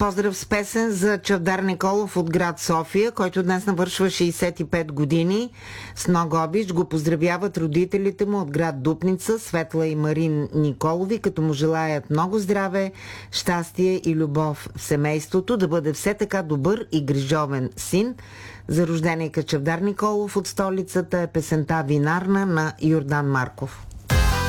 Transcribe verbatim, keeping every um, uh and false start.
Поздрав с песен за Чавдар Николов от град София, който днес навършва шейсет и пет години. С много обич го поздравяват родителите му от град Дупница, Светла и Марин Николови, като му желаят много здраве, щастие и любов в семейството, да бъде все така добър и грижовен син. За рожденика Чавдар Николов от столицата е песента "Винарна" на Йордан Марков.